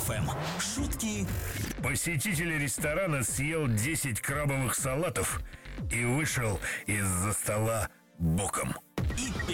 FM. Шутки. Посетитель ресторана съел 10 крабовых салатов и вышел из-за стола боком. И